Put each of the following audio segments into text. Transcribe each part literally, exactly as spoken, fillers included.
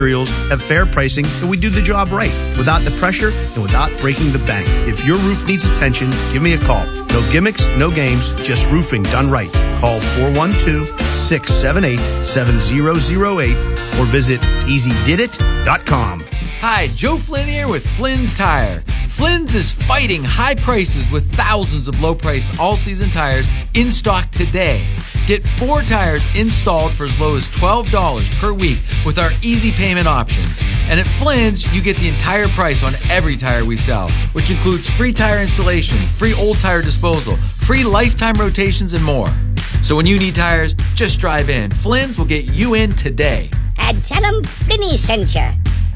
materials have fair pricing, and we do the job right, without the pressure and without breaking the bank. If your roof needs attention, give me a call. No gimmicks, no games, just roofing done right. Call four one two, six seven eight, seven zero zero eight or visit easy did it dot com. Hi, Joe Flynn here with Flynn's Tire. Flynn's is fighting high prices with thousands of low-price all-season tires in stock today. Get four tires installed for as low as twelve dollars per week with our easy payment options. And at Flynn's, you get the entire price on every tire we sell, which includes free tire installation, free old tire disposal, free lifetime rotations, and more. So when you need tires, just drive in. Flynn's will get you in today. And tell them Flinny sent you.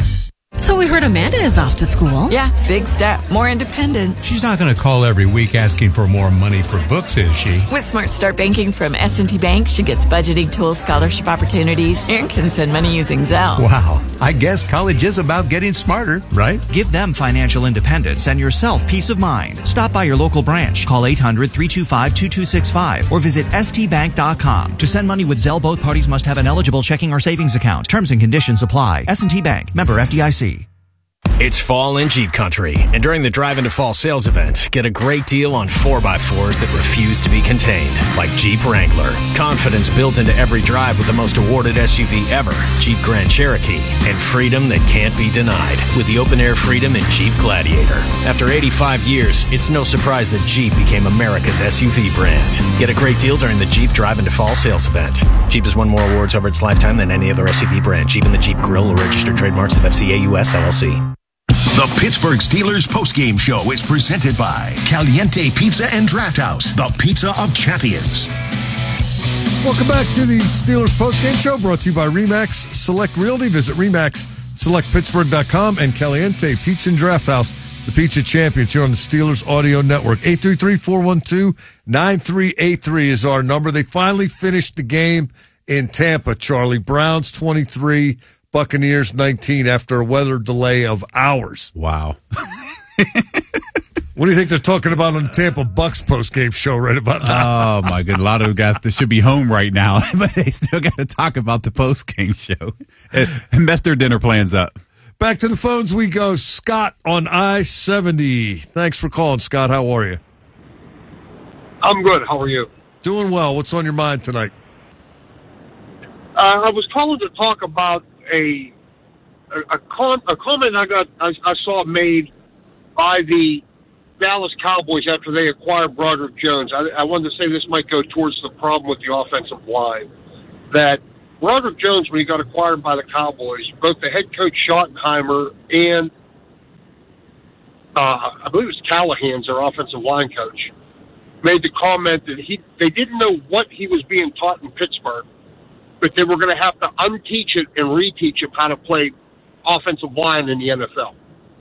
So we heard Amanda is off to school. Yeah, big step. More independence. She's not going to call every week asking for more money for books, is she? With Smart Start Banking from S and T Bank, she gets budgeting tools, scholarship opportunities, and can send money using Zelle. Wow. I guess college is about getting smarter, right? Give them financial independence and yourself peace of mind. Stop by your local branch. Call eight hundred, three two five, two two six five or visit S T bank dot com. To send money with Zelle, both parties must have an eligible checking or savings account. Terms and conditions apply. S and T Bank. Member F D I C. It's fall in Jeep Country, and during the Drive Into Fall sales event, get a great deal on four by fours that refuse to be contained, like Jeep Wrangler. Confidence built into every drive with the most awarded S U V ever, Jeep Grand Cherokee, and freedom that can't be denied with the open-air freedom in Jeep Gladiator. After eighty-five years, it's no surprise that Jeep became America's S U V brand. Get a great deal during the Jeep Drive Into Fall sales event. Jeep has won more awards over its lifetime than any other S U V brand. Jeep and the Jeep Grill are registered trademarks of F C A U S L L C. The Pittsburgh Steelers postgame show is presented by Caliente Pizza and Draft House, the pizza of champions. Welcome back to the Steelers postgame show, brought to you by RE/MAX Select Realty. Visit RE/MAX Select Pittsburgh dot com and Caliente Pizza and Draft House, the pizza champions here on the Steelers Audio Network. eight three three, four one two, nine three eight three is our number. They finally finished the game in Tampa, Charlie. Browns twenty-three, Buccaneers nineteen after a weather delay of hours. Wow. What do you think they're talking about on the Tampa Bucks postgame show right about now? Oh, my God. A lot of guys they should be home right now, but they still got to talk about the postgame show and mess their dinner plans up. Back to the phones we go. Scott on I seventy. Thanks for calling, Scott. How are you? I'm good. How are you? Doing well. What's on your mind tonight? Uh, I was calling to talk about a a, a, com- a comment I got I, I saw made by the Dallas Cowboys after they acquired Broderick Jones. I, I wanted to say this might go towards the problem with the offensive line. That Broderick Jones, when he got acquired by the Cowboys, both the head coach Schottenheimer and uh, I believe it was Callahan's, their offensive line coach, made the comment that he they didn't know what he was being taught in Pittsburgh, but they were going to have to unteach it and reteach him how to play offensive line in the N F L.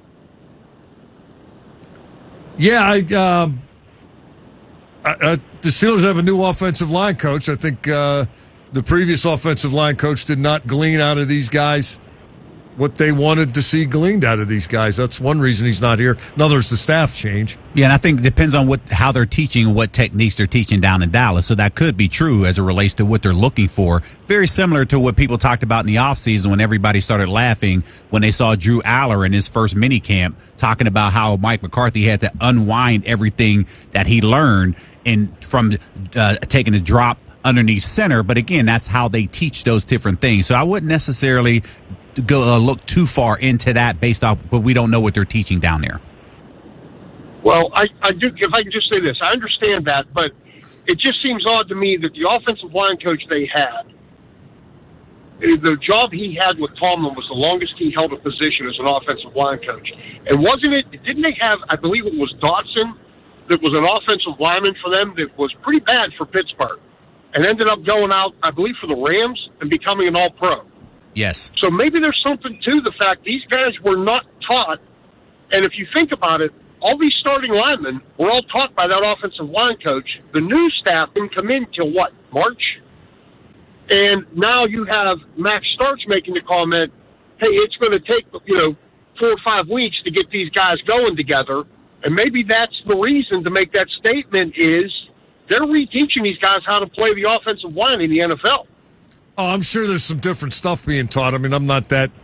Yeah, I, um, I, I, the Steelers have a new offensive line coach. I think uh, the previous offensive line coach did not glean out of these guys what they wanted to see gleaned out of these guys. That's one reason he's not here. Another is the staff change. Yeah, and I think it depends on what how they're teaching and what techniques they're teaching down in Dallas. So that could be true as it relates to what they're looking for. Very similar to what people talked about in the offseason when everybody started laughing when they saw Drew Aller in his first mini camp talking about how Mike McCarthy had to unwind everything that he learned in from uh, taking a drop underneath center. But again, that's how they teach those different things. So I wouldn't necessarily go uh, look too far into that based off, but we don't know what they're teaching down there. Well, I, I do. If I can just say this, I understand that, but it just seems odd to me that the offensive line coach they had, the job he had with Tomlin was the longest he held a position as an offensive line coach. And wasn't it? Didn't they have? I believe it was Dotson that was an offensive lineman for them that was pretty bad for Pittsburgh, and ended up going out, I believe, for the Rams and becoming an All-Pro. Yes. So maybe there's something to the fact these guys were not taught. And if you think about it, all these starting linemen were all taught by that offensive line coach. The new staff didn't come in till what, March? And now you have Max Starks making the comment, hey, it's going to take, you know, four or five weeks to get these guys going together. And maybe that's the reason to make that statement is they're reteaching these guys how to play the offensive line in the N F L. Oh, I'm sure there's some different stuff being taught. I mean, I'm not that